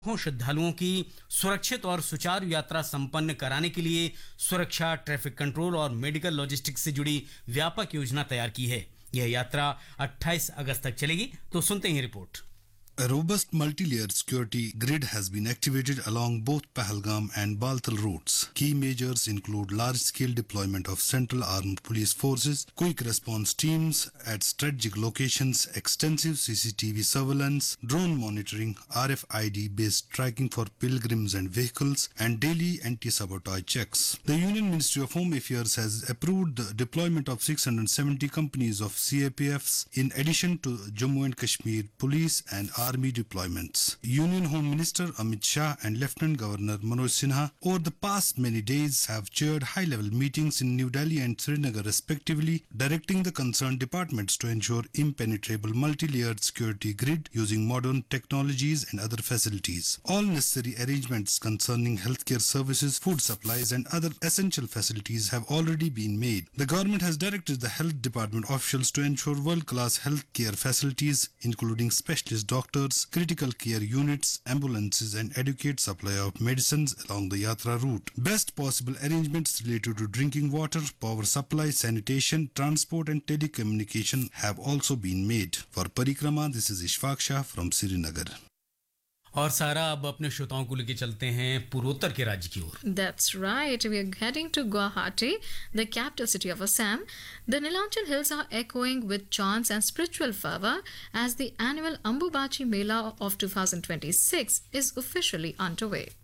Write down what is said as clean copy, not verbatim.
लाखों श्रद्धालुओं की सुरक्षित और सुचारू यात्रा संपन्न कराने के लिए सुरक्षा, ट्रैफिक कंट्रोल और मेडिकल लॉजिस्टिक्स से जुड़ी व्यापक योजना तैयार की है। यह यात्रा 28 अगस्त तक चलेगी। तो सुनते हैं report. A robust multi-layered security grid has been activated along both Pahalgam and Baltal routes. Key measures include large-scale deployment of Central Armed Police Forces, quick response teams at strategic locations, extensive CCTV surveillance, drone monitoring, RFID-based tracking for pilgrims and vehicles, and daily anti-sabotage checks. The Union Ministry of Home Affairs has approved the deployment of 670 companies of CAPFs in addition to Jammu and Kashmir Police and Army deployments. Union Home Minister Amit Shah and Lieutenant Governor Manoj Sinha over the past many days have chaired high-level meetings in New Delhi and Srinagar respectively, directing the concerned departments to ensure impenetrable multi-layered security grid using modern technologies and other facilities. All necessary arrangements concerning healthcare services, food supplies and other essential facilities have already been made. The government has directed the health department officials to ensure world-class healthcare facilities including specialist doctors, critical care units, ambulances and adequate supply of medicines along the Yatra route. Best possible arrangements related to drinking water, power supply, sanitation, transport and telecommunication have also been made. For Parikrama, this is Ishfaq Shah from Srinagar. और सारा अब अपने श्रोताओं को लेके चलते हैं पूर्वोत्तर के राज्य की ओर। That's right. We are heading to Guwahati, the capital city of Assam. The Neelachal Hills are echoing with chants and spiritual fervor as the annual Ambubachi Mela of 2026 is officially underway.